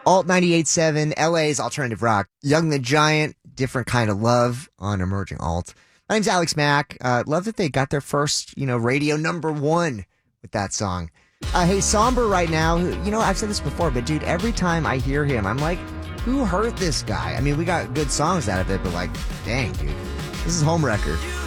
Alt 98.7, LA's alternative rock. Young the Giant, different kind of love on emerging alt. My name's Alex Mack. Love that they got their first, radio number one with that song. Hey, Somber right now, I've said this before, but dude, every time I hear him, I'm like, who hurt this guy? I mean, we got good songs out of it, but like, dang, dude, this is home record.